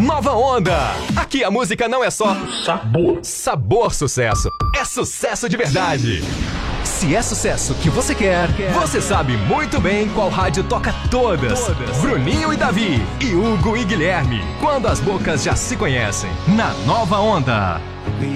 Nova Onda. Aqui a música não é só sabor sucesso. É sucesso de verdade. Se é sucesso que você quer, você sabe muito bem qual rádio toca todas. Bruninho e Davi, e Hugo e Guilherme. Quando as bocas já se conhecem. Na Nova Onda.